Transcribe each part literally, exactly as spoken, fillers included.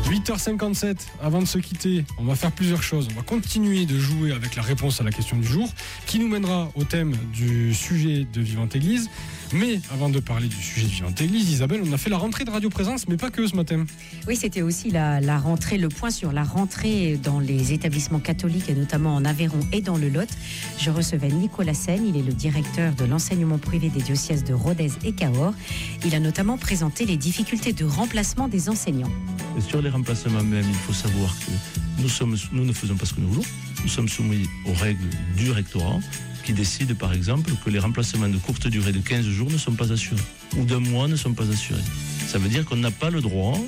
huit heures cinquante-sept, avant de se quitter, on va faire plusieurs choses. On va continuer de jouer avec la réponse à la question du jour, qui nous mènera au thème du sujet de Vivante Église. Mais avant de parler du sujet de Vivante Église, Isabelle, on a fait la rentrée de Radio Présence, mais pas que ce matin. Oui, c'était aussi la, la rentrée, le point sur la rentrée dans les établissements catholiques, et notamment en Aveyron et dans le Lot. Je recevais Nicolas Sen, il est le directeur de l'enseignement privé des diocèses de Rodez et Cahors. Il a notamment présenté les difficultés de remplacement des enseignants. Sur les remplacements même, il faut savoir que nous, sommes, nous ne faisons pas ce que nous voulons. Nous sommes soumis aux règles du rectorat qui décide par exemple que les remplacements de courte durée de quinze jours ne sont pas assurés ou d'un mois ne sont pas assurés. Ça veut dire qu'on n'a pas le droit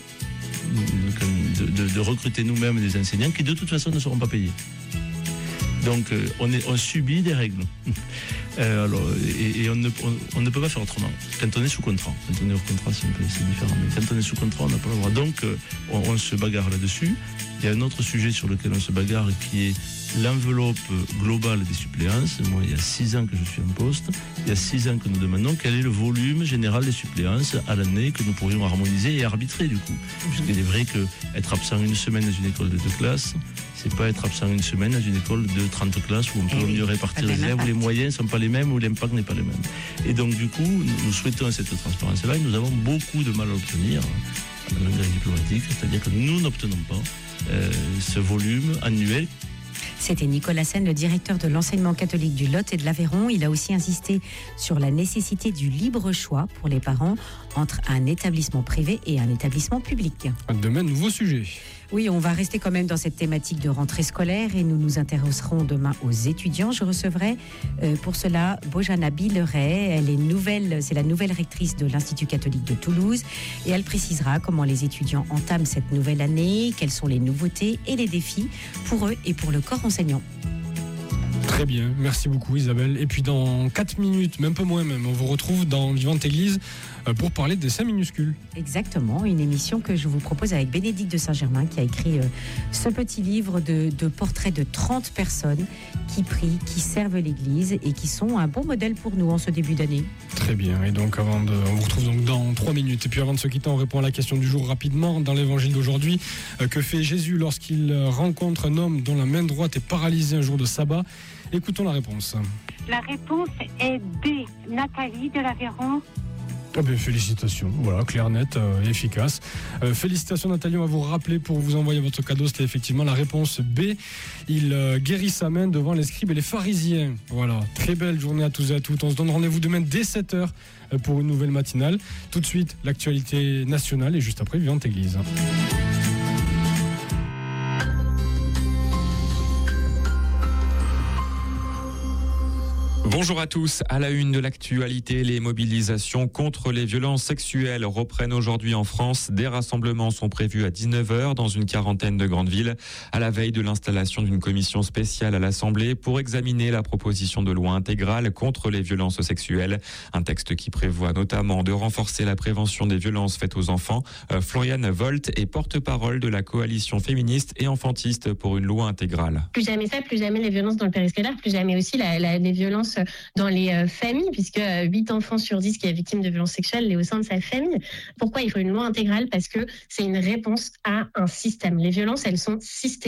de, de, de recruter nous-mêmes des enseignants qui de toute façon ne seront pas payés. Donc euh, on, est, on subit des règles. Euh, alors, et, et on, ne, on, on ne peut pas faire autrement. Quand on est sous contrat, quand on est hors contrat, c'est un peu c'est différent. Mais quand on est sous contrat, on n'a pas le droit. Donc euh, on, on se bagarre là-dessus. Il y a un autre sujet sur lequel on se bagarre qui est l'enveloppe globale des suppléances. Moi, il y a six ans que je suis en poste. Il y a six ans que nous demandons quel est le volume général des suppléances à l'année que nous pourrions harmoniser et arbitrer du coup. Puisqu'il est vrai qu'être absent une semaine dans une école de deux classes, c'est pas être absent une semaine dans une école de trente classes où on peut mieux répartir les élèves, où les moyens ne sont pas les mêmes, où l'impact n'est pas le même. Et donc du coup, nous souhaitons cette transparence-là et nous avons beaucoup de mal à l'obtenir en langage diplomatique, c'est-à-dire que nous n'obtenons pas euh, ce volume annuel. C'était Nicolas Sen, le directeur de l'enseignement catholique du Lot et de l'Aveyron. Il a aussi insisté sur la nécessité du libre choix pour les parents entre un établissement privé et un établissement public. Demain, nouveau sujet. Oui, on va rester quand même dans cette thématique de rentrée scolaire et nous nous intéresserons demain aux étudiants. Je recevrai euh, pour cela Bojana Billeret. Elle est nouvelle, c'est la nouvelle rectrice de l'Institut catholique de Toulouse et elle précisera comment les étudiants entament cette nouvelle année, quelles sont les nouveautés et les défis pour eux et pour le corps enseignant. Très bien, merci beaucoup Isabelle. Et puis dans quatre minutes, même peu moins même, on vous retrouve dans Vivante Église pour parler des saints minuscules. Exactement, une émission que je vous propose avec Bénédicte de Saint-Germain qui a écrit euh, ce petit livre de, de portraits de trente personnes qui prient, qui servent l'Église et qui sont un bon modèle pour nous en ce début d'année. Très bien, et donc avant de, on vous retrouve donc dans trois minutes. Et puis avant de se quitter, on répond à la question du jour rapidement. Dans l'évangile d'aujourd'hui, euh, que fait Jésus lorsqu'il rencontre un homme dont la main droite est paralysée un jour de sabbat? Écoutons la réponse. La réponse est B. Nathalie de l'Aveyron. Ah ben, félicitations, voilà, clair, net, euh, efficace. Euh, félicitations Nathalie, on va vous rappeler pour vous envoyer votre cadeau, c'était effectivement la réponse B. Il euh, guérit sa main devant les scribes et les pharisiens. Voilà, très belle journée à tous et à toutes. On se donne rendez-vous demain dès sept heures pour une nouvelle matinale. Tout de suite, l'actualité nationale et juste après, Vivante Église. Bonjour à tous. À la une de l'actualité, les mobilisations contre les violences sexuelles reprennent aujourd'hui en France. Des rassemblements sont prévus à dix-neuf heures dans une quarantaine de grandes villes, à la veille de l'installation d'une commission spéciale à l'Assemblée pour examiner la proposition de loi intégrale contre les violences sexuelles. Un texte qui prévoit notamment de renforcer la prévention des violences faites aux enfants. Euh, Floriane Volt est porte-parole de la coalition féministe et enfantiste pour une loi intégrale. Plus jamais ça, plus jamais les violences dans le périscolaire, plus jamais aussi la, la, les violences dans les euh, familles, puisque euh, huit enfants sur dix qui est victime de violences sexuelles est au sein de sa famille. Pourquoi il faut une loi intégrale? Parce que c'est une réponse à un système. Les violences, elles sont systémiques.